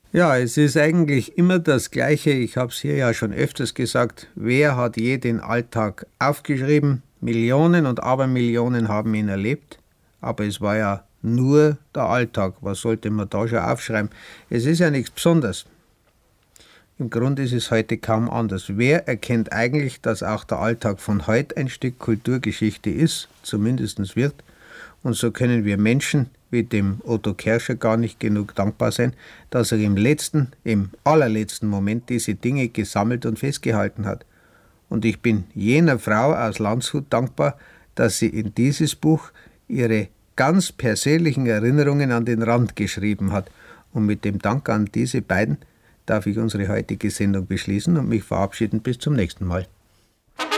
Ja, es ist eigentlich immer das Gleiche. Ich habe es hier ja schon öfters gesagt. Wer hat je den Alltag aufgeschrieben? Millionen und Abermillionen haben ihn erlebt. Aber es war ja nur der Alltag. Was sollte man da schon aufschreiben? Es ist ja nichts Besonderes. Im Grunde ist es heute kaum anders. Wer erkennt eigentlich, dass auch der Alltag von heute ein Stück Kulturgeschichte ist, zumindest wird? Und so können wir Menschen wie dem Otto Kerscher gar nicht genug dankbar sein, dass er im allerletzten Moment diese Dinge gesammelt und festgehalten hat. Und ich bin jener Frau aus Landshut dankbar, dass sie in dieses Buch ihre ganz persönlichen Erinnerungen an den Rand geschrieben hat. Und mit dem Dank an diese beiden darf ich unsere heutige Sendung beschließen und mich verabschieden bis zum nächsten Mal.